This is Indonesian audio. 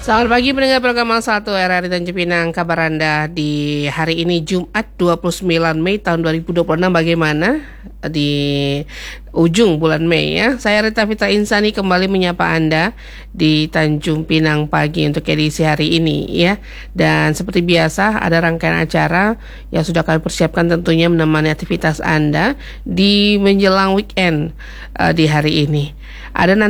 Selamat pagi pendengar program Satu RRI Tanjung Pinang. Kabar Anda di hari ini Jumat 29 Mei tahun 2026 bagaimana di ujung bulan Mei ya. Saya Rita Fitra Insani kembali menyapa Anda di Tanjung Pinang pagi untuk edisi hari ini ya. Dan seperti biasa ada rangkaian acara yang sudah kami persiapkan tentunya menemani aktivitas Anda di menjelang weekend di hari ini. Ada